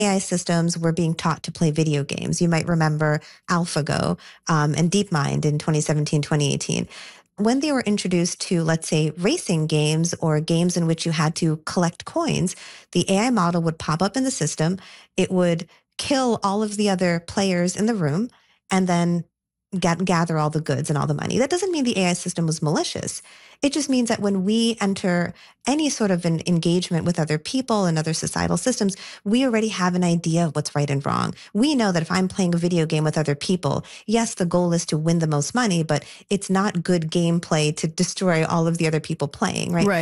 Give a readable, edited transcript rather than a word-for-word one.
AI systems were being taught to play video games. You might remember AlphaGo and DeepMind in 2017, 2018. When they were introduced to, let's say, racing games or games in which you had to collect coins, the AI model would pop up in the system. It would kill all of the other players in the room and then gather all the goods and all the money. That doesn't mean the AI system was malicious. It just means that when we enter any sort of an engagement with other people and other societal systems, we already have an idea of what's right and wrong. We know that if I'm playing a video game with other people, yes, the goal is to win the most money, but it's not good gameplay to destroy all of the other people playing, right? Right.